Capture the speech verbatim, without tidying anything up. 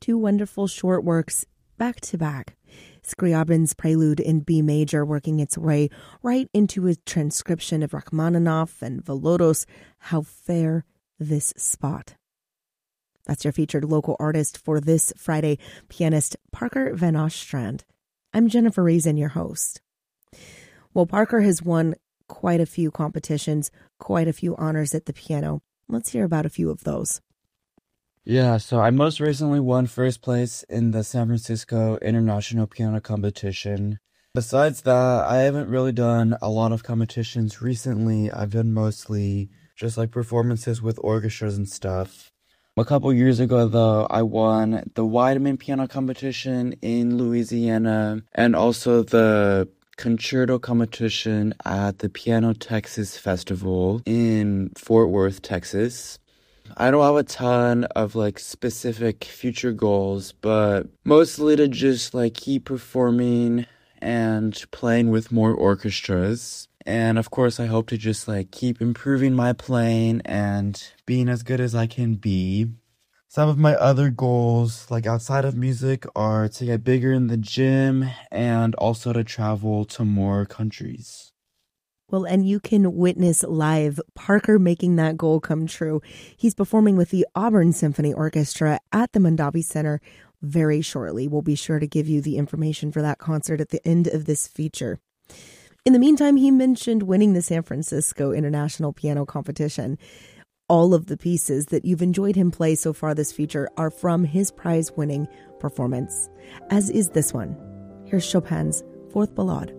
two wonderful short works back to back. Scriabin's Prelude in B major, working its way right into a transcription of Rachmaninoff and Volodos, How Fair This Spot. That's your featured local artist for this Friday, pianist Parker Van Ostrand. I'm Jennifer Reason, your host. Well, Parker has won quite a few competitions, quite a few honors at the piano. Let's hear about a few of those. Yeah, so I most recently won first place in the San Francisco International Piano Competition. Besides that, I haven't really done a lot of competitions recently. I've done mostly just like performances with orchestras and stuff. A couple years ago, though, I won the Weideman Piano Competition in Louisiana and also the Concerto Competition at the Piano Texas Festival in Fort Worth, Texas. I don't have a ton of like specific future goals, but mostly to just like keep performing and playing with more orchestras. And of course, I hope to just like keep improving my playing and being as good as I can be. Some of my other goals, like outside of music, are to get bigger in the gym and also to travel to more countries. Well, and you can witness live Parker making that goal come true. He's performing with the Auburn Symphony Orchestra at the Mondavi Center very shortly. We'll be sure to give you the information for that concert at the end of this feature. In the meantime, he mentioned winning the San Francisco International Piano Competition. All of the pieces that you've enjoyed him play so far this feature are from his prize-winning performance, as is this one. Here's Chopin's Fourth Ballade.